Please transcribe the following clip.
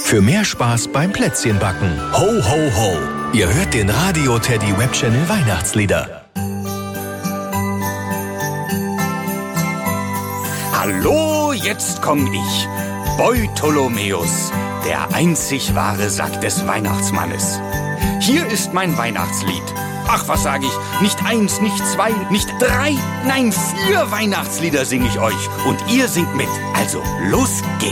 für mehr Spaß beim Plätzchenbacken. Ho, ho, ho. Ihr hört den Radio Teddy Web Channel Weihnachtslieder. Hallo, jetzt komm ich, Beutolomäus, der einzig wahre Sack des Weihnachtsmannes. Hier ist mein Weihnachtslied. Ach, was sage ich? Nicht 1, nicht 2, nicht 3, nein 4 Weihnachtslieder singe ich euch. Und ihr singt mit. Also, los geht's.